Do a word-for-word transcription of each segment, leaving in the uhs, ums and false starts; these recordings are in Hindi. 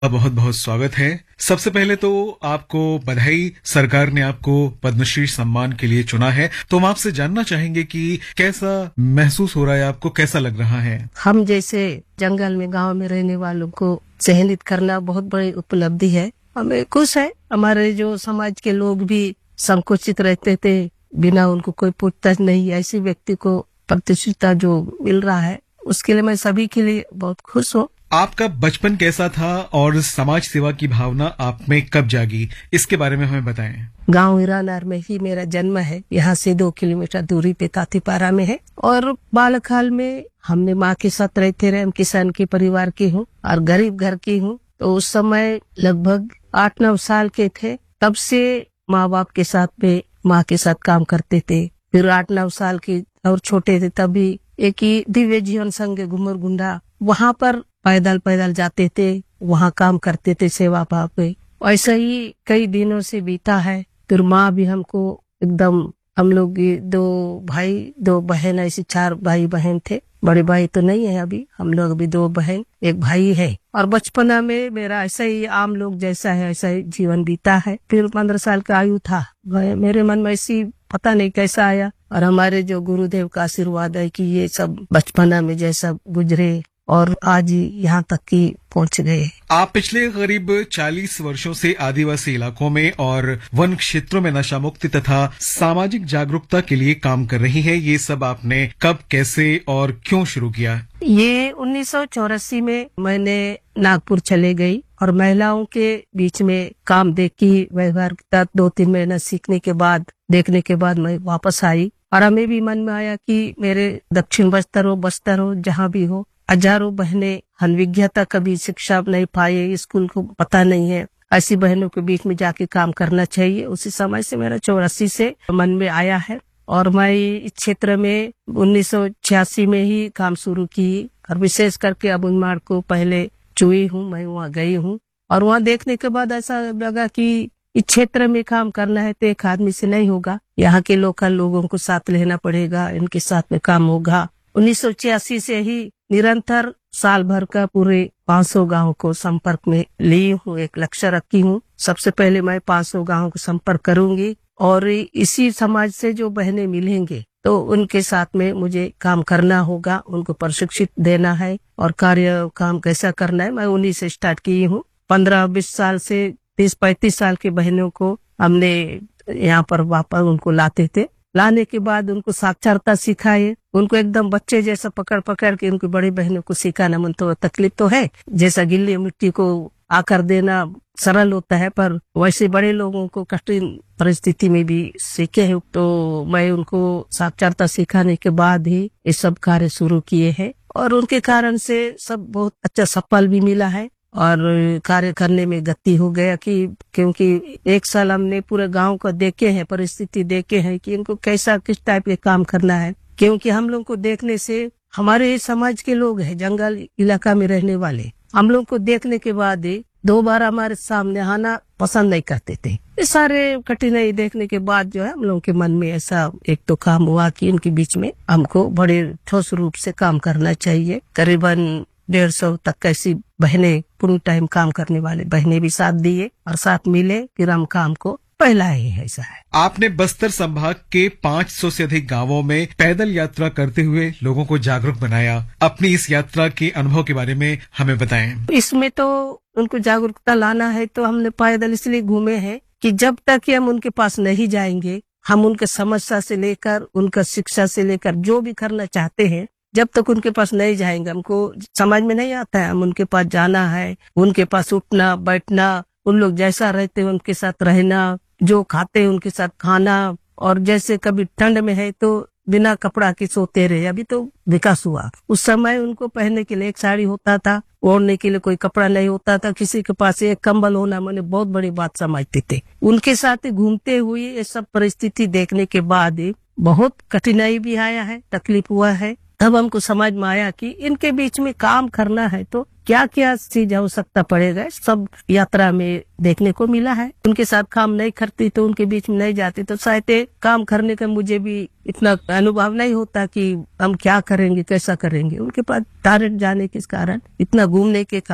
बहुत बहुत स्वागत है। सबसे पहले तो आपको बधाई, सरकार ने आपको पद्मश्री सम्मान के लिए चुना है। तो हम आपसे जानना चाहेंगे कि कैसा महसूस हो रहा है आपको, कैसा लग रहा है? हम जैसे जंगल में, गांव में रहने वालों को चयनित करना बहुत बड़ी उपलब्धि है। हमें खुश है। हमारे जो समाज के लोग भी संकुचित रहते थे, बिना उनको कोई पूछताछ नहीं, ऐसे व्यक्ति को प्रतिष्ठिता जो मिल रहा है, उसके लिए मैं सभी के लिए बहुत खुश हूँ। आपका बचपन कैसा था और समाज सेवा की भावना आप में कब जागी, इसके बारे में हमें बताएं। गांव ईरानार में ही मेरा जन्म है। यहाँ से दो किलोमीटर दूरी पे तातीपारा में है। और बालकाल में हमने माँ के साथ रहते रहे। हम किसान के परिवार की हूँ और गरीब घर की हूँ। तो उस समय लगभग आठ नौ साल के थे, तब से माँ बाप के साथ में माँ के साथ काम करते थे। फिर आठ नौ साल की और छोटे थे तभी एक ही दिव्य जीवन संघ घुमर गुंडा, वहाँ पर पैदल पैदल जाते थे, वहाँ काम करते थे सेवा भाव पे। ऐसा ही कई दिनों से बीता है। फिर माँ भी हमको एकदम, हम लोग दो भाई दो बहन, ऐसे चार भाई बहन थे। बड़े भाई तो नहीं है अभी, हम लोग अभी दो बहन एक भाई है। और बचपना में मेरा ऐसा ही आम लोग जैसा है ऐसा ही जीवन बीता है। फिर पंद्रह साल का आयु था, मेरे मन में ऐसी पता नहीं कैसा आया, और हमारे जो गुरुदेव का आशीर्वाद है कि ये सब बचपना में जैसा गुजरे और आज यहाँ तक की पहुँच गए। आप पिछले करीब चालीस वर्षों से आदिवासी इलाकों में और वन क्षेत्रों में नशा मुक्ति तथा सामाजिक जागरूकता के लिए काम कर रही हैं। ये सब आपने कब, कैसे और क्यों शुरू किया? ये उन्नीस सौ चौरासी में मैंने नागपुर चले गई और महिलाओं के बीच में काम देखी। व्यवहारिकता दो तीन महीना सीखने के बाद, देखने के बाद मैं वापस आई। और हमें भी मन में आया कि मेरे दक्षिण बस्तर हो, बस्तर हो, जहाँ भी हो, हजारों बहनें अनविज्ञता कभी शिक्षा नहीं पाए, स्कूल को पता नहीं है, ऐसी बहनों के बीच में जाके काम करना चाहिए। उसी समय से मेरा चौरासी से मन में आया है। और मैं इस क्षेत्र में उन्नीस सौ छियासी में ही काम शुरू की। और विशेष करके अब उन्माड़ को पहले चुई हूँ, मैं वहाँ गई हूँ। और वहाँ देखने के बाद ऐसा लगा कि इस क्षेत्र में काम करना है तो एक आदमी से नहीं होगा, यहाँ के लोकल लोगों को साथ लेना पड़ेगा, इनके साथ में काम होगा। उन्नीस सौ छियासी से ही निरंतर साल भर का पूरे पाँच सौ गाँव को संपर्क में ली हूँ। एक लक्ष्य रखी हूँ, सबसे पहले मैं पाँच सौ गाँव को संपर्क करूंगी और इसी समाज से जो बहनें मिलेंगे तो उनके साथ में मुझे काम करना होगा, उनको प्रशिक्षित देना है और कार्य काम कैसा करना है मैं उन्हीं से स्टार्ट की हूँ। पंद्रह बीस साल से तीस पैंतीस साल की बहनों को हमने यहाँ पर वापस उनको लाते थे। लाने के बाद उनको साक्षरता सिखाए, उनको एकदम बच्चे जैसा पकड़ पकड़ के उनकी बड़ी बहनों को सिखाना। मन तो तकलीफ तो है, जैसा गिल्ली मिट्टी को आकर देना सरल होता है, पर वैसे बड़े लोगों को कठिन परिस्थिति में भी सीखे हैं। तो मैं उनको साक्षरता सिखाने के बाद ही ये सब कार्य शुरू किए हैं और उनके कारण से सब बहुत अच्छा सफल भी मिला है और कार्य करने में गति हो गया। कि क्योंकि एक साल हमने पूरे गांव को देखे हैं, परिस्थिति देखे हैं कि इनको कैसा किस टाइप के काम करना है। क्योंकि हम लोग को देखने से, हमारे समाज के लोग हैं जंगल इलाका में रहने वाले, हम लोग को देखने के बाद दो बार हमारे सामने आना पसंद नहीं करते थे। ये सारे कठिनाई देखने के बाद जो है हम लोगों के मन में ऐसा एक तो काम हुआ कि इनके बीच में हमको बड़े ठोस रूप से काम करना चाहिए। करीबन डेढ़ सौ तक ऐसी बहनें, पूरी टाइम काम करने वाले बहनें भी साथ दिए और साथ मिले, फिर हम काम को पहला ही ऐसा है। आपने बस्तर संभाग के पाँच सौ से अधिक गांवों में पैदल यात्रा करते हुए लोगों को जागरूक बनाया। अपनी इस यात्रा के अनुभव के बारे में हमें बताएं। इसमें तो उनको जागरूकता लाना है तो हमने पैदल इसलिए घूमे हैं कि जब तक हम उनके पास नहीं जाएंगे, हम उनके समस्या से लेकर, उनका शिक्षा से लेकर जो भी करना चाहते हैं, जब तक उनके पास नहीं जाएंगे, हमको समझ में नहीं आता है। हम उनके पास जाना है, उनके पास उठना बैठना, उन लोग जैसा रहते हैं उनके साथ रहना, जो खाते हैं उनके साथ खाना। और जैसे कभी ठंड में है तो बिना कपड़ा के सोते रहे। अभी तो विकास हुआ, उस समय उनको पहनने के लिए एक साड़ी होता था, ओढ़ने के लिए कोई कपड़ा नहीं होता था, किसी के पास एक कंबल होना मैंने बहुत बड़ी बात समझते थे। उनके साथ घूमते हुए ये सब परिस्थिति देखने के बाद बहुत कठिनाई भी आया है, तकलीफ हुआ है। तब हमको समझ में आया कि इनके बीच में काम करना है तो क्या क्या चीज आवश्यकता पड़ेगा, सब यात्रा में देखने को मिला है। उनके साथ काम नहीं करती तो, उनके बीच में नहीं जाती तो शायद काम करने का मुझे भी इतना अनुभव नहीं होता कि हम क्या करेंगे, कैसा करेंगे। उनके पास डायरेक्ट जाने के कारण, इतना घूमने के कारण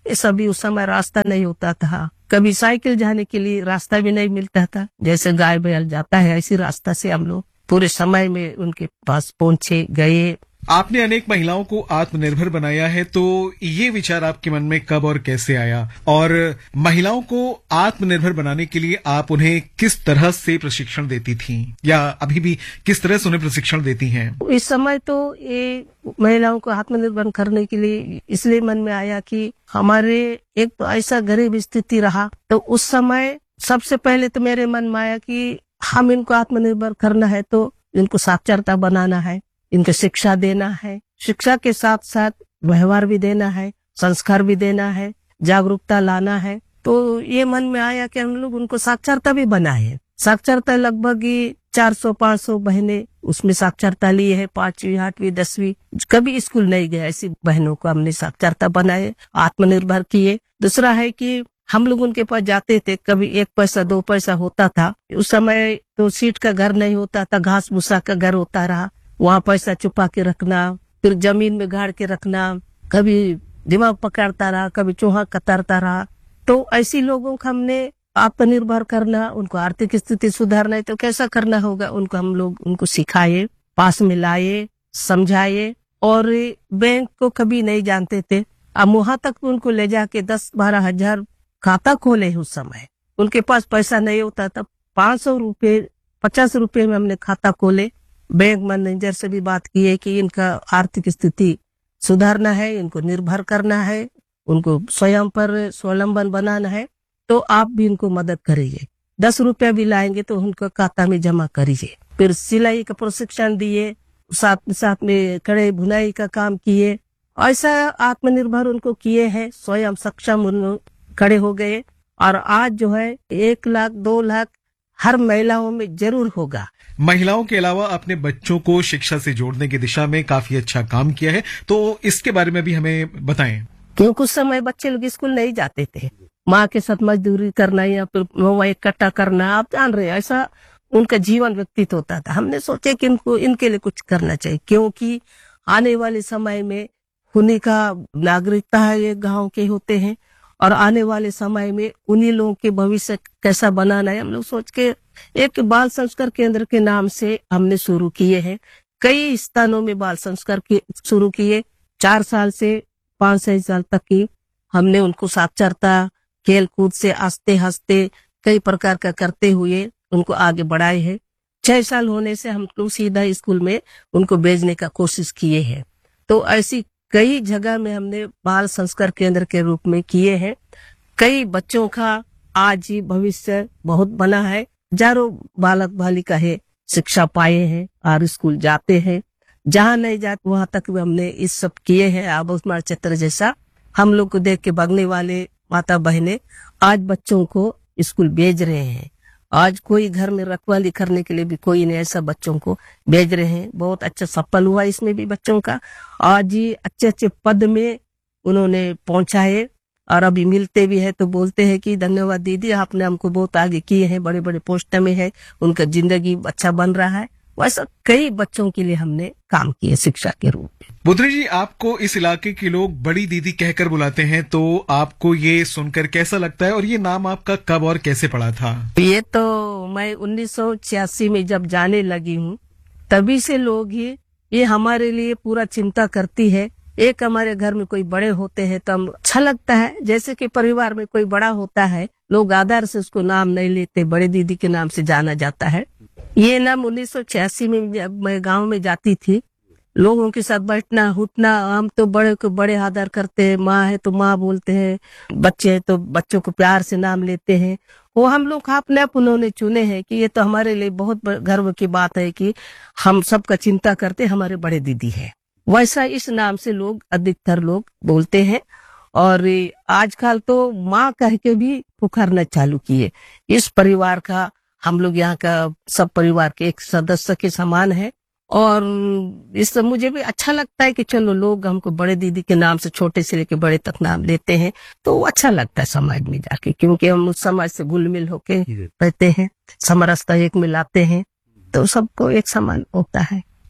ये सभी उस समय रास्ता नहीं होता था। कभी साइकिल जाने के लिए रास्ता भी नहीं मिलता था, जैसे गाय बैल जाता है ऐसी रास्ता से हम लोग पूरे समय में उनके पास पहुंचे गए। आपने अनेक महिलाओं को आत्मनिर्भर बनाया है, तो ये विचार आपके मन में कब और कैसे आया, और महिलाओं को आत्मनिर्भर बनाने के लिए आप उन्हें किस तरह से प्रशिक्षण देती थीं, या अभी भी किस तरह से उन्हें प्रशिक्षण देती हैं? इस समय तो ये महिलाओं को आत्मनिर्भर करने के लिए इसलिए मन में आया कि हमारे एक तो ऐसा गरीब स्थिति रहा, तो उस समय सबसे पहले तो मेरे मन में आया कि हम इनको आत्मनिर्भर करना है तो इनको साक्षरता बनाना है, इनको शिक्षा देना है, शिक्षा के साथ साथ व्यवहार भी देना है, संस्कार भी देना है, जागरूकता लाना है। तो ये मन में आया कि हम लोग उनको साक्षरता भी बनाए। साक्षरता लगभग चार सौ पाँच सौ बहनें उसमें साक्षरता लिए है, पांचवी आठवीं दसवीं, कभी स्कूल नहीं गए ऐसी बहनों को हमने साक्षरता बनाए, आत्मनिर्भर किए। दूसरा है कि हम लोग उनके पास जाते थे, कभी एक पैसा दो पैसा होता था, उस समय तो सीट का घर नहीं होता था, घास भूसा का घर होता रहा, वहाँ पैसा छुपा के रखना, फिर जमीन में गाड़ के रखना, कभी दिमाग पकड़ता रहा, कभी चूहा कतरता रहा। तो ऐसी लोगों को हमने आत्मनिर्भर करना, उनको आर्थिक स्थिति सुधारना है तो कैसा करना होगा, उनको हम लोग उनको सिखाए, पास में लाए, समझाए। और बैंक को कभी नहीं जानते थे, अब वहां तक उनको ले जाके दस बारह हजार खाता खोले। उस समय उनके पास पैसा नहीं होता था, पांच सौ रुपये पचास रुपए में हमने खाता खोले। बैंक मैनेजर से भी बात की है कि इनका आर्थिक स्थिति सुधारना है, इनको निर्भर करना है, उनको स्वयं पर स्वावलंबन बनाना है, तो आप भी इनको मदद करिए, दस रुपया भी लाएंगे तो उनको खाता में जमा करिए। फिर सिलाई का प्रशिक्षण दिए, साथ साथ में कढ़ाई बुनाई का काम किए, ऐसा आत्मनिर्भर उनको किए हैं, स्वयं सक्षम खड़े हो गए। और आज जो है एक लाख दो लाख हर महिलाओं में जरूर होगा। महिलाओं के अलावा अपने बच्चों को शिक्षा से जोड़ने की दिशा में काफी अच्छा काम किया है, तो इसके बारे में भी हमें बताएं। क्योंकि कुछ समय बच्चे लोग स्कूल नहीं जाते थे, माँ के साथ मजदूरी करना या फिर मोबाइल इकट्ठा करना, आप जान रहे हैं, ऐसा उनका जीवन व्यतीत होता था। हमने सोचे कि इनको इनके लिए कुछ करना चाहिए, क्योंकि आने वाले समय में उन्हीं का नागरिकता है, ये गाँव के होते हैं, और आने वाले समय में उन्हीं लोगों के भविष्य कैसा बनाना है। हम लोग सोच के एक बाल संस्कार केंद्र के नाम से हमने शुरू किए हैं, कई स्थानों में बाल संस्कार शुरू किए। चार साल से पांच छह साल तक की हमने उनको साक्षरता, खेल कूद से हंसते हंसते कई प्रकार का करते हुए उनको आगे बढ़ाए हैं। छह साल होने से हम लोग सीधा स्कूल में उनको भेजने का कोशिश किए हैं। तो ऐसी कई जगह में हमने बाल संस्कार केंद्र के रूप में किए हैं। कई बच्चों का आज ही भविष्य बहुत बना है, हजारों बालक बालिका है शिक्षा पाए हैं और स्कूल जाते हैं, जहाँ नहीं जाते वहां तक भी हमने इस सब किए हैं। आभूषण चित्र जैसा हम लोग को देख के भागने वाले माता बहनें आज बच्चों को स्कूल भेज रहे हैं। आज कोई घर में रखवाली करने के लिए भी कोई नहीं, ऐसा बच्चों को भेज रहे हैं। बहुत अच्छा सफल हुआ इसमें भी बच्चों का, आज ही अच्छे अच्छे पद में उन्होंने पहुंचाए, और अभी मिलते भी है तो बोलते हैं कि धन्यवाद दीदी, आपने हमको बहुत आगे किए हैं, बड़े बड़े पोस्ट में है, उनका जिंदगी अच्छा बन रहा है। वैसा कई बच्चों के लिए हमने काम किए शिक्षा के रूप में। बुद्री जी, आपको इस इलाके के लोग बड़ी दीदी कहकर बुलाते हैं, तो आपको ये सुनकर कैसा लगता है, और ये नाम आपका कब और कैसे पड़ा था? ये तो मैं उन्नीस सौ छियासी में जब जाने लगी हूँ, तभी से लोग ही ये हमारे लिए पूरा चिंता करती है। एक हमारे घर में कोई बड़े होते हैं तो हम अच्छा लगता है, जैसे कि परिवार में कोई बड़ा होता है, लोग आदर से उसको नाम नहीं लेते, बड़े दीदी के नाम से जाना जाता है। ये नाम उन्नीस सौ छियासी में जब मैं गाँव में जाती थी, लोगों के साथ बैठना उठना, हम तो बड़े को बड़े आदर करते हैं, माँ है तो माँ बोलते हैं, बच्चे हैं तो बच्चों को प्यार से नाम लेते हैं। वो हम लोग अपने आप उन्होंने चुने हैं कि ये तो हमारे लिए बहुत गर्व की बात है कि हम सबका चिंता करते हमारे बड़े दीदी है। वैसा इस नाम से लोग अधिकतर लोग बोलते हैं, और आजकल तो माँ कह के भी पुकारना चालू किए। इस परिवार का हम लोग यहाँ का सब परिवार के एक सदस्य के समान है, और इस मुझे भी अच्छा लगता है कि चलो लोग हमको बड़े दीदी के नाम से छोटे से लेके बड़े तक नाम लेते हैं, तो अच्छा लगता है समाज में जाके, क्योंकि हम उस समाज से घुल मिल होके रहते हैं, समरसता एक मिलाते हैं, तो सबको एक समान होता है।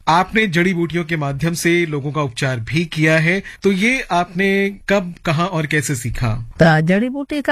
आपने जड़ी बूटियों के माध्यम से लोगों का उपचार भी किया है, तो ये आपने कब, कहाँ और कैसे सीखा? तो जड़ी बूटी का